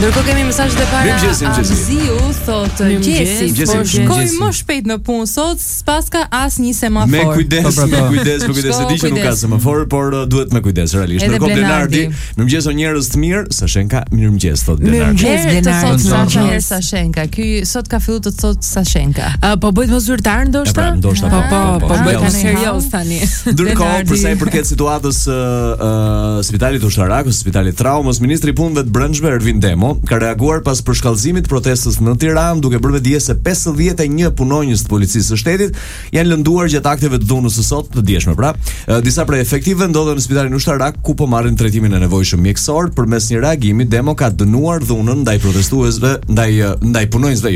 Ndërkohë kemi mesazhet e para. Ziu thotë Gjesi, por shkoj më shpejt në punë sot, s'paska asnjë semafor. Me kujdes, e di që nuk ka semafor, por duhet me kujdes realisht. Ndërkohë Blenardi, mirëmëngjes o njerëz të mirë, Sashenka, mirëmëngjes thotë Blenardi. Mirëmëngjes Sashenka. Ky sot ka filluar të thotë Sashenka. Po bëhet më zyrtar ndoshta? Po bëhet më serioz tani. Ndërkohë, për sa i përket situatës spitalit ushtarak, spitalit traumës, ministri i punëve të brendshme Ervin Demo ka reaguar pas përshkallëzimit protestës në Tiranë, duke bërë dije se 51 punonjës të policisë së shtetit janë lënduar gjatë akteve të dhunës së sot të dieshme. Pra, disa prej efektive ndodhen në spitalin ushtarak ku po marrin trajtimin e nevojshëm mjekësor. Përmes një reagimi, Demo ka dënuar dhunën ndaj protestuesve, ndaj punonjësve,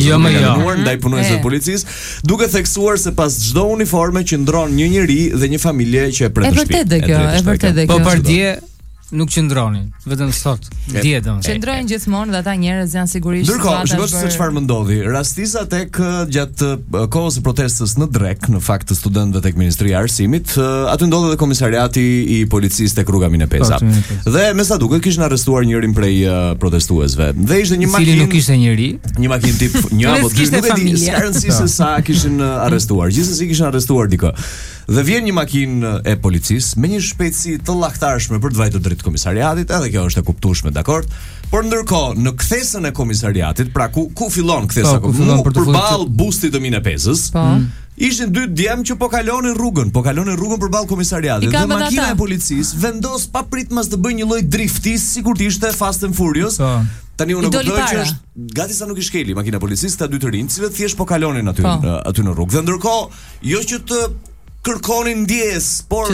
ndaj punonjësve të policisë, duke theksuar se pas çdo uniforme qëndron një njeri dhe një familje që e pret shtëpi. Është vërtet kjo. Po për dje nuk qëndronin, vetëm sot. Dje domosdoshmë. Qëndrojnë gjithmonë dhe ata njerëz janë sigurisht. Ndërkohë, shikoj se çfarë më ndodhi. Rastisa tek gjatë kohës së protestës në Drek, në fakt të studentëve tek Ministria e Arsimit, aty ndodhi edhe komisariati i policisë tek rruga Minepesa. Dhe me sa duket kishin arrestuar njërin prej protestuesve. Dhe ishte një makinë, nuk ishte njëri, një makinë tip një apo dy, nuk e di, s'ka rëndësi se sa kishin arrestuar. Gjithsesi kishin arrestuar dikë. Dhe vjen një makinë e policisë me një shpejtësi të llaktarshme për të vajtur drejt komisariatit, edhe kjo është e kuptueshme, dakord? Por ndërkohë, në kthesën e komisariatit, pra ku fillon kthesa, përballë bustit të Minepesës, ishin dy djem që po kalonin rrugën përballë komisariatit. Dhe makina e policisë vendos papritmas të bëjë një lloj drifti, sikur të ishte Fast and Furious. Tani unë kuptoj që është gati sa nuk i shkeli makina e policisë, ta dy të rinj, cilët thjesht po kalonin aty në rrugë. Dhe ndërkohë, jo që të kërkonin ndjes, por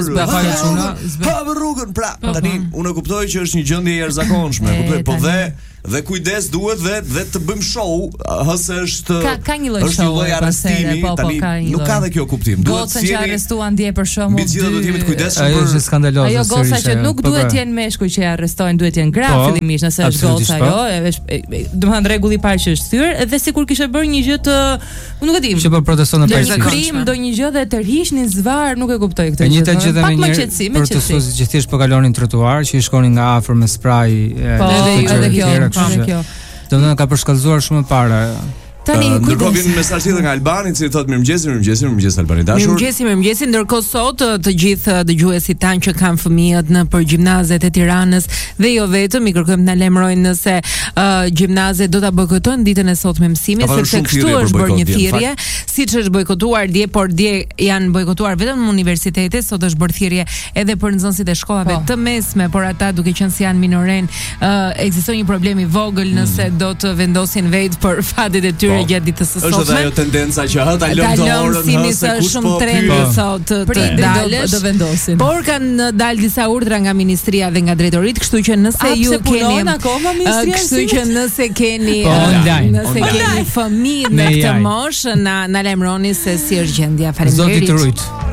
hapë rrugën, pra tani unë kuptoj që është një gjendje e jashtëzakonshme, kuptoj, po dhe kujdes duhet dhe të bëjmë show, hëse është ka një lloj arrestimi, tani nuk ka dhe kjo kuptim. Duhet të jeni arrestuan dje për shkakun. Mbi gjithë do të jemi të kujdesshëm. Ajo është skandaloze. Ajo goca që nuk duhet të jenë meshkuj që e arrestojnë, duhet të jenë gra fillimisht, nëse është goca ajo, domethënë rregulli i parë që është thyer, edhe sikur kishte bërë një gjë të, nuk e di. Që po proteston në Paris. Krim ndonjë gjë dhe tërhiqnin zvar, nuk e kuptoj këtë gjë. Njëta gjë dhe me një protestues që thjesht po kalonin trotuar, që i shkonin nga afër me spray. Edhe kjo. Domethënë ka përshkallëzuar shumë para. Ndërkohë vjen mesazh tjetër nga Albani, i cili thotë mirëmëngjes Albani dashur. Mirëmëngjes, ndërkohë sot të gjithë dëgjuesit tanë që kanë fëmijët në për gjimnazet e Tiranës dhe jo vetëm, i kërkojmë na lajmërojnë nëse gjimnazet do ta bojkotojnë ditën e sotme mësimit, sepse kështu është bërë një thirrje, siç është bojkotuar dje, por dje janë bojkotuar vetëm universitetet, sot është bërë thirrje edhe për nxënësit e shkollave të mesme, por ata duke qenë se janë minoren, ekziston një problem i vogël nëse do të vendosin vetë për fatet e tyre gjatë ditës së sotme. Është ajo tendenca që ta lëmë të orën, se shumë trendi sot të dalësh, do vendosin. Por kanë dalë disa urdhra nga ministria dhe nga drejtoritë, kështu që nëse ju keni kështu që nëse keni fëmijë në këtë moshë, na lajmëroni se si është gjendja. Faleminderit. Zoti të rujt.